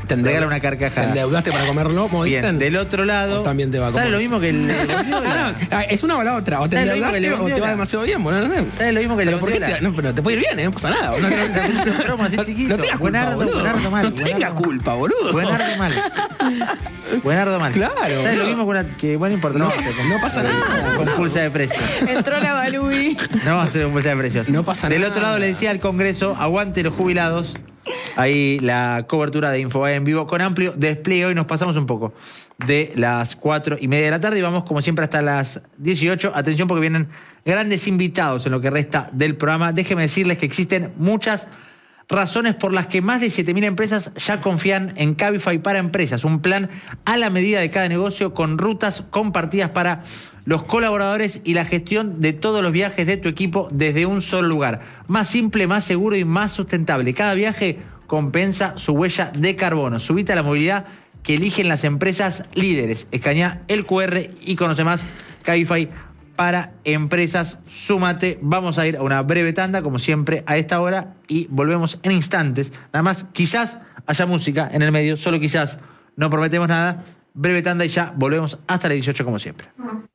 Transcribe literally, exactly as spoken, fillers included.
te regala una carcajada. Te endeudaste para comerlo, como Bien, dicen. del otro lado, también te va a ¿sabes lo mismo que el, el ah, no, es una o la otra. O te endeudaste o te va demasiado bien. Bueno, no sé. ¿Sabes lo mismo que el pero, ¿por qué te, no, pero te puede ir bien, ¿eh? No pasa nada. No, no, no, no, no tengas culpa, boludo. Buenardo mal. No tengas culpa, boludo. Buenardo mal. Buenardo mal. Claro. ¿Sabes lo mismo que una... Que, bueno, importa. No, no, no pasa nada. Con pulsa de precios. Entró la Balui. No, hace con pulsa de precios. No pasa Del nada. otro lado le decía al Congreso, aguante los jubilados. Ahí la cobertura de Infobae en vivo con amplio despliegue. Hoy nos pasamos un poco de las cuatro y media de la tarde y vamos como siempre hasta las dieciocho. Atención porque vienen grandes invitados en lo que resta del programa. Déjenme decirles que existen muchas razones por las que más de siete mil empresas ya confían en Cabify para empresas. Un plan a la medida de cada negocio con rutas compartidas para los colaboradores y la gestión de todos los viajes de tu equipo desde un solo lugar. Más simple, más seguro y más sustentable. Cada viaje compensa su huella de carbono. Subite a la movilidad que eligen las empresas líderes. Escaneá el cu erre y conoce más. Cabify para empresas. Súmate. Vamos a ir a una breve tanda, como siempre, a esta hora y volvemos en instantes. Nada más, quizás haya música en el medio, solo quizás. No prometemos nada. Breve tanda y ya volvemos hasta las dieciocho como siempre.